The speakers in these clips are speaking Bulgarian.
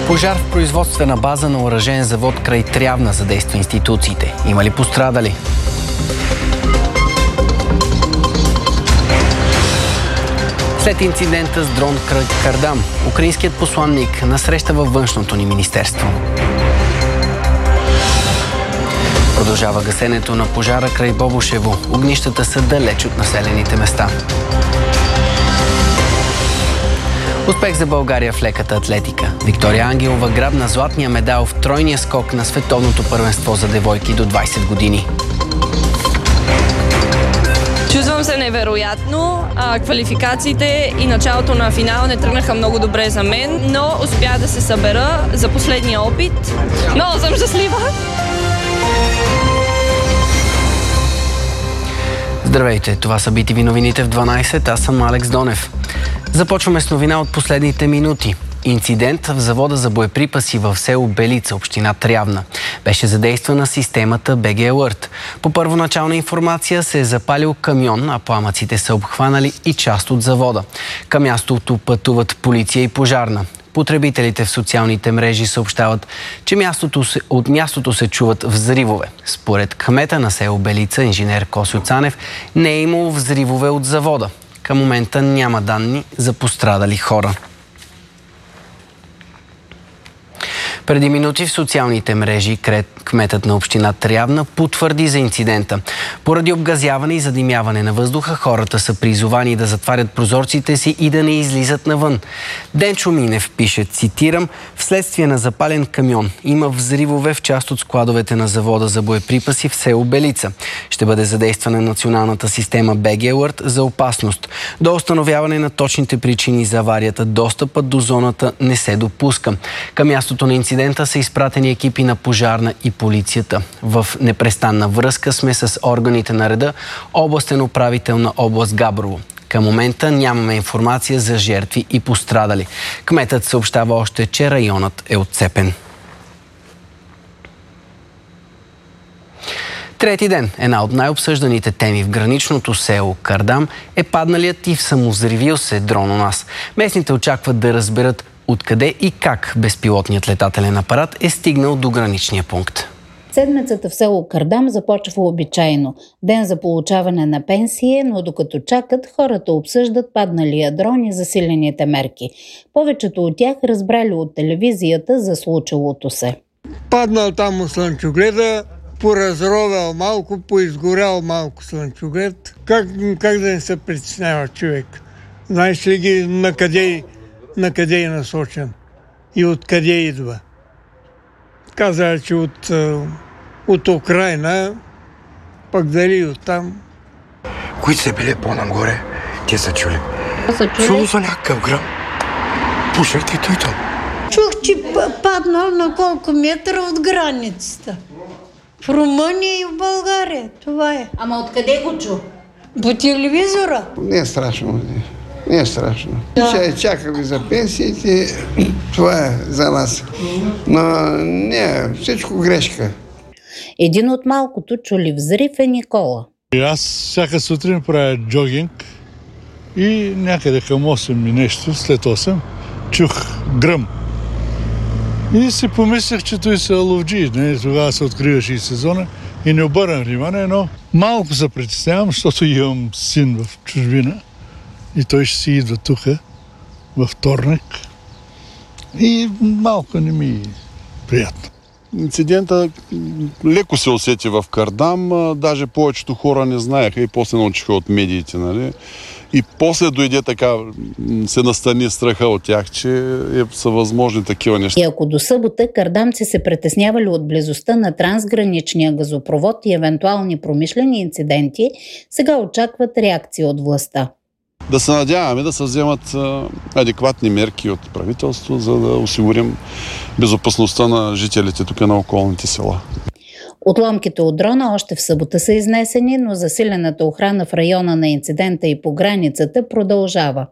Пожар в производствена база на оръжеен завод край Трявна задейства институциите. Има ли пострадали? След инцидента с дрон край Кардам, украинският посланник насреща във външното ни министерство. Продължава гасенето на пожара край Бобошево. Огнищата са далеч от населените места. Успех за България в леката атлетика. Виктория Ангелова грабна златния медал в тройния скок на световното първенство за девойки до 20 години. Чувствам се невероятно. Квалификациите и началото на финала не тръгнаха много добре за мен, но успях да се събера за последния опит. Много съм щастлива! Здравейте, това са BTV новините в 12. Аз съм Алекс Донев. Започваме с новина от последните минути. Инцидент в завода за боеприпаси в село Белица, община Трявна. Беше задействана системата BG Alert. По първоначална информация се е запалил камион, а пламъците са обхванали и част от завода. Към мястото пътуват полиция и пожарна. Потребителите в социалните мрежи съобщават, че от мястото се чуват взривове. Според кмета на село Белица, инженер Косьо Цанев, не е имало взривове от завода. Към момента няма данни за пострадали хора. Преди минути в социалните мрежи кметът на община Трявна потвърди за инцидента. Поради обгазяване и задимяване на въздуха, хората са призовани да затварят прозорците си и да не излизат навън. Денчо Минев пише, цитирам, вследствие на запален камион има взривове в част от складовете на завода за боеприпаси в село Белица. Ще бъде задействана националната система BG Alert за опасност. До установяване на точните причини за аварията, достъпът до зоната не се допуска. Към мястото на инцидента са изпратени екипи на пожарна и полицията. В непрестанна връзка сме с органите на реда, областен управител на област Габрово. Към момента нямаме информация за жертви и пострадали. Кметът съобщава още, че районът е отцепен. Трети ден, една от най-обсъжданите теми в граничното село Кардам е падналият и в самовзривил се дрон у нас. Местните очакват да разберат откъде и как безпилотният летателен апарат е стигнал до граничния пункт. Седмицата в село Кардам започва обичайно. Ден за получаване на пенсия, но докато чакат, хората обсъждат падналия дрон и засилените мерки. Повечето от тях разбрали от телевизията за случилото се. Паднал там у слънчогледа, поразровял малко, поизгорял малко слънчоглед. Как да не се притеснява човек? Знаеш ли ги накъде е насочен и откъде идва? Каза, че от Украйна, пък дали от там. Които са били по-нагоре, те са чули. Чуло за някакъв грам. Пушехте и той там. Чух, че паднал на колко метра от границата. В Румъния и в България. Това е. Ама откъде го чу? По телевизора. Не е страшно. Не е страшно. Да. Чакаме за пенсиите, това е за нас. Но не, всичко грешка. Един от малкото чули взрив е Никола. Аз всяка сутрин правя джогинг и някъде към 8 и нещо, след 8, чух гръм. И си помислях, че той са ловджи. Тогава се откриваше и сезона и не обърнах внимание, но малко се притеснявам, защото имам син в чужбина. И той ще си идва тук във вторник и малко не ми е приятно. Инцидента леко се усети в Кардам, даже повечето хора не знаеха и после научиха от медиите, нали? И после дойде така, се настани страха от тях, че са възможни такива неща. И ако до събота кардамци се притеснявали от близостта на трансграничния газопровод и евентуални промишлени инциденти, сега очакват реакция от властта. Да се надяваме да се вземат адекватни мерки от правителство, за да осигурим безопасността на жителите тук на околните села. Отломките от дрона още в събота са изнесени, но засилената охрана в района на инцидента и по границата продължава.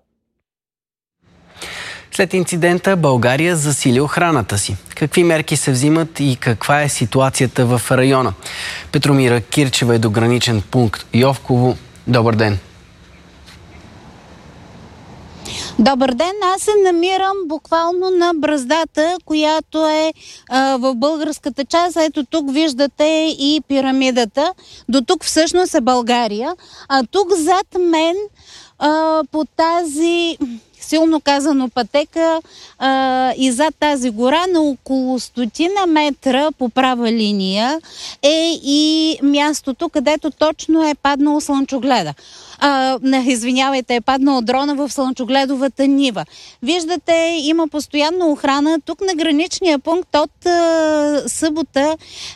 След инцидента България засили охраната си. Какви мерки се взимат и каква е ситуацията в района? Петромира Кирчева е до граничен пункт Йовково. Добър ден! Добър ден, аз се намирам буквално на браздата, която е в българската част. Ето тук виждате и пирамидата. До тук всъщност е България. А тук зад мен по тази, силно казано, пътека и зад тази гора на около 100 метра по права линия е и мястото, където точно е паднал слънчогледа. Извинявайте, е паднал дрона в слънчогледовата нива. Виждате, има постоянна охрана. Тук на граничния пункт от събота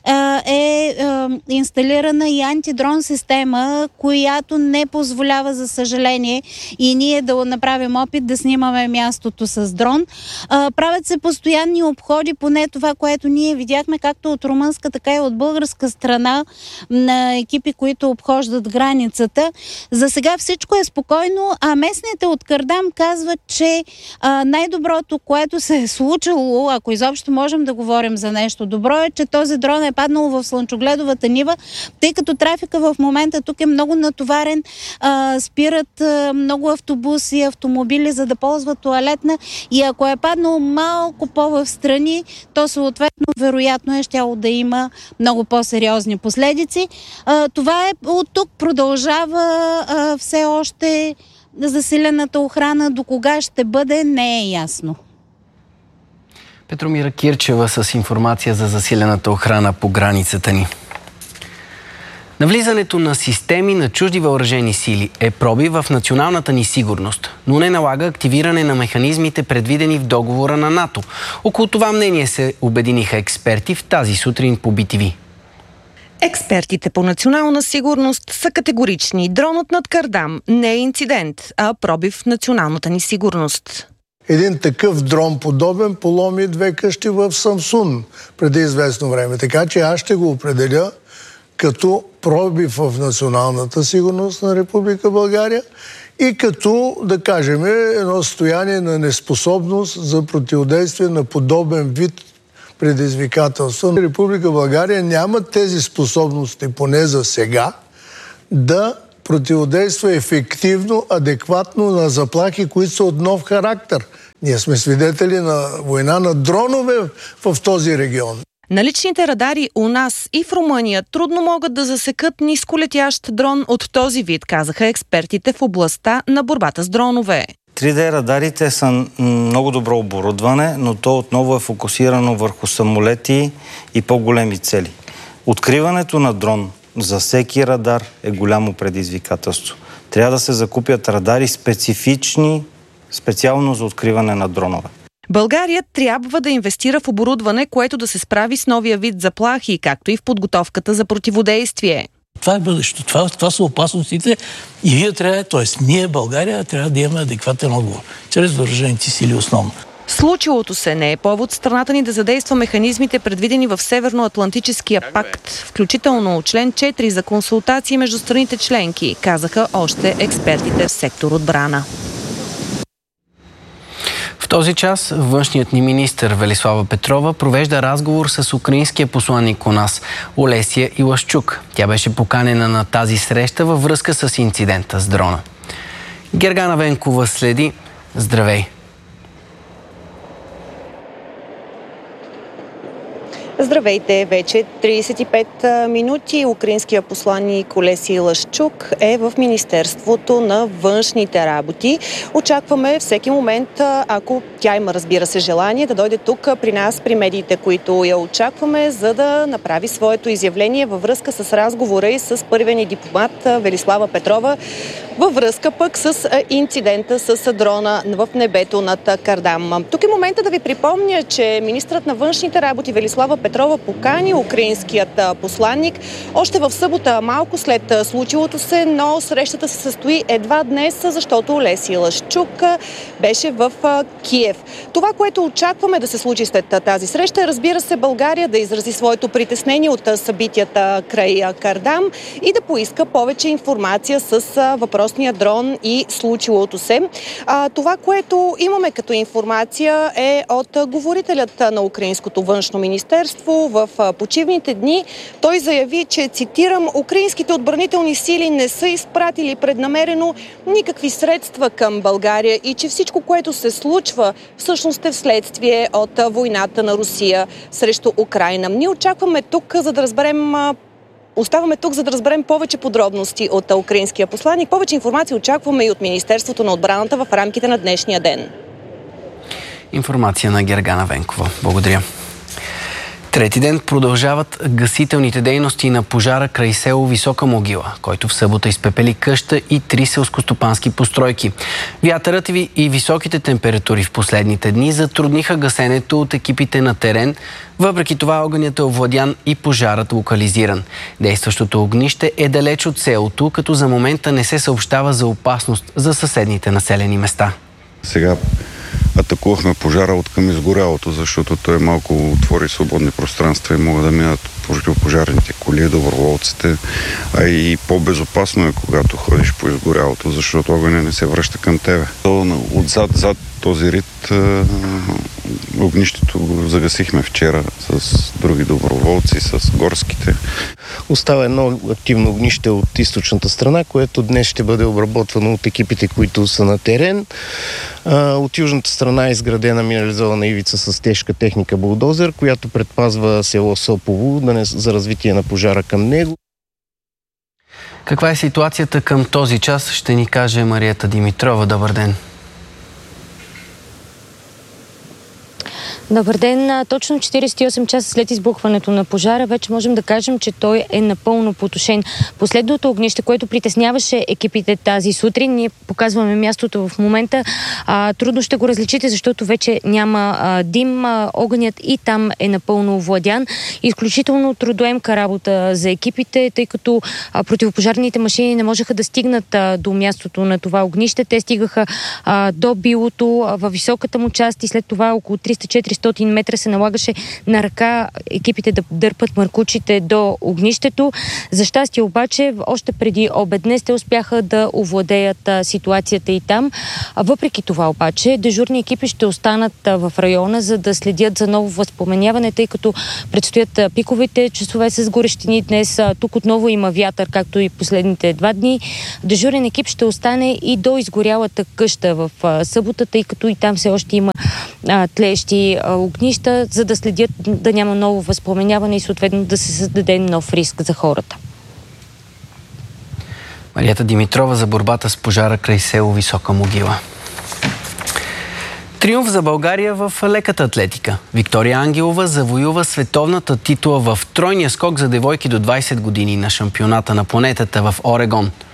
е инсталирана и антидрон система, която не позволява, за съжаление, и ние да направим опит да снимаме мястото с дрон. Правят се постоянни обходи, поне това, което ние видяхме, както от румънска, така и от българска страна, на екипи, които обхождат границата. За сега всичко е спокойно, а местните от Кардам казват, че най-доброто, което се е случило, ако изобщо можем да говорим за нещо добро, е, че този дрон е паднал в слънчогледовата нива, тъй като трафика в момента тук е много натоварен, спират много автобуси, автомобили, за да ползват тоалетна, и ако е паднал малко по-в страни, то съответно вероятно е щяло да има много по-сериозни последици. Това е от тук, продължава все още засилената охрана. До кога ще бъде, не е ясно. Петромира Кирчева с информация за засилената охрана по границата ни. Навлизането на системи на чужди въоръжени сили е пробив в националната ни сигурност, но не налага активиране на механизмите, предвидени в договора на НАТО. Около това мнение се обединиха експерти в тази сутрин по BTV. Експертите по национална сигурност са категорични. Дронът над Кардам не е инцидент, а пробив в националната ни сигурност. Един такъв дрон подобен поломи 2 къщи в Самсун преди известно време. Така че аз ще го определя като пробив в националната сигурност на Република България и като, да кажем, едно състояние на неспособност за противодействие на подобен вид предизвикателства. Република България няма тези способности, поне за сега, да противодейства ефективно, адекватно на заплахи, които са от нов характер. Ние сме свидетели на война на дронове в този регион. Наличните радари у нас и в Румъния трудно могат да засекат нисколетящ дрон от този вид, казаха експертите в областта на борбата с дронове. 3D радарите са много добро оборудване, но то отново е фокусирано върху самолети и по-големи цели. Откриването на дрон за всеки радар е голямо предизвикателство. Трябва да се закупят радари специфични, специално за откриване на дронове. България трябва да инвестира в оборудване, което да се справи с новия вид заплахи, както и в подготовката за противодействие. Това е бъдещето. Това са опасностите и вие трябва, т.е. ние, България, трябва да имаме адекватен отговор. Чрез въоръжените сили основно. Случилото се не е повод страната ни да задейства механизмите, предвидени в Северноатлантическия пакт, включително член 4 за консултации между страните членки, казаха още експертите в сектор отбрана. В този час външният ни министър Велислава Петрова провежда разговор с украинския посланник у нас Олесия Илашчук. Тя беше поканена на тази среща във връзка с инцидента с дрона. Гергана Венкова следи. Здравей! Здравейте! Вече 35 минути украинския посланник Олесия Илашчук е в Министерството на външните работи. Очакваме всеки момент, ако тя има, разбира се, желание, да дойде тук при нас, при медиите, които я очакваме, за да направи своето изявление във връзка с разговора и с първия ни дипломат Велислава Петрова, във връзка пък с инцидента с дрона в небето над Кардам. Тук е момента да ви припомня, че министърът на външните работи Велислава Петрова покани украинският посланник още в събота, малко след случилото се, но срещата се състои едва днес, защото Олесия Илашчук беше в Киев. Това, което очакваме да се случи след тази среща, е, разбира се, България да изрази своето притеснение от събитията край Кардам и да поиска повече информация с въпрос въпросния дрон и случилото се. Това, което имаме като информация е от говорителят на Украинското външно министерство. В почивните дни той заяви, че, цитирам, украинските отбранителни сили не са изпратили преднамерено никакви средства към България и че всичко, което се случва, всъщност е вследствие от войната на Русия срещу Украйна. Ние очакваме тук, за да разберем Оставаме тук, за да разберем повече подробности от украинския посланик. Повече информация очакваме и от Министерството на отбраната в рамките на днешния ден. Информация на Гергана Венкова. Благодаря. Трети ден продължават гасителните дейности на пожара край село Висока могила, който в събота изпепели къща и 3 селскостопански постройки. Вятърът и високите температури в последните дни затрудниха гасенето от екипите на терен. Въпреки това огънят е овладян и пожарът локализиран. Действащото огнище е далеч от селото, като за момента не се съобщава за опасност за съседните населени места. Сега атакувахме пожара от към изгорялото, защото той малко отвори свободни пространства и могат да минат противопожарните коли, доброволците, а и по-безопасно е, когато ходиш по изгорялото, защото огъня не се връща към тебе. Зад този рид огнището го загасихме вчера с други доброволци, с горските. Остава едно активно огнище от източната страна, което днес ще бъде обработвано от екипите, които са на терен. От южната страна е изградена минерализована ивица с тежка техника булдозер, която предпазва село Сопово за развитие на пожара към него. Каква е ситуацията към този час, ще ни каже Марията Димитрова. Добър ден! Добър ден. Точно 48 часа след избухването на пожара вече можем да кажем, че той е напълно потушен. Последното огнище, което притесняваше екипите тази сутрин, ние показваме мястото в момента. Трудно ще го различите, защото вече няма дим. Огънят и там е напълно овладян. Изключително трудоемка работа за екипите, тъй като противопожарните машини не можеха да стигнат до мястото на това огнище. Те стигаха до билото във високата му част и след това около 300-400 метра се налагаше на ръка екипите да дърпат маркучите до огнището. За щастие обаче, още преди обед днес те успяха да овладеят ситуацията и там. Въпреки това обаче, дежурни екипи ще останат в района, за да следят за ново възпламеняване, тъй като предстоят пиковите часове с горещини днес. Тук отново има вятър, както и последните 2 дни. Дежурен екип ще остане и до изгорялата къща в събота, тъй като и там все още има тлеещи огнища, за да следят да няма ново възпламеняване и съответно да се създаде нов риск за хората. Марията Димитрова за борбата с пожара край село Висока могила. Триумф за България в леката атлетика. Виктория Ангелова завоюва световната титла в тройния скок за девойки до 20 години на шампионата на планетата в Орегон.